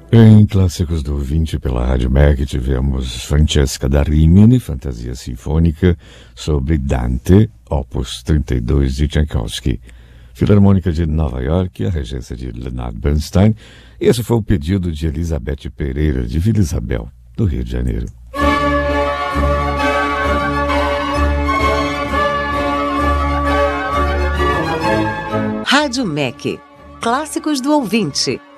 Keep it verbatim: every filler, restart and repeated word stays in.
Em Clássicos do ouvinte pela Rádio M E C tivemos Francesca da Rimini, Fantasia Sinfônica, sobre Dante, Opus trinta e dois de Tchaikovsky. Filarmônica de Nova York, a regência de Leonard Bernstein. E esse foi o pedido de Elizabeth Pereira, de Vila Isabel, do Rio de Janeiro. Rádio M E C, Clássicos do ouvinte.